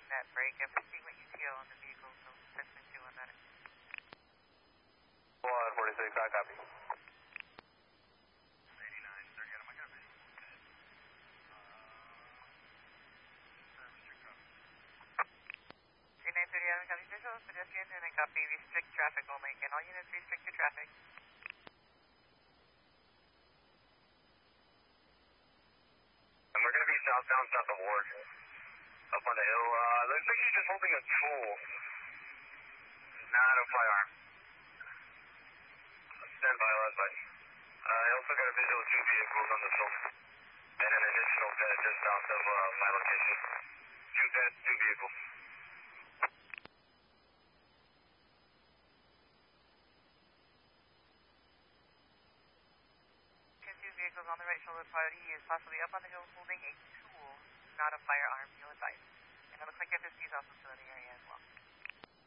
that break. I'm seeing what UTO on the vehicle, so 10.2 on that. 146, I copy. 89, sir, get him, I got a visual. Service your copy. 3930 Adam, copy visual, pedestrian, and then copy restrict traffic only. Can all units restrict your traffic? And we're going to be southbound, south of Ward. Up on the hill. Looks like he's just holding a tool. Not a firearm. Stand by, last by. I also got a visual of 2 vehicles on the shoulder. And an additional ped just south of my location. 2 peds, 2 vehicles. 2 vehicles on the right shoulder party. He is possibly up on the hill holding a tool, not a firearm, you'll advise. And it looks like FSC is also still in the area as well.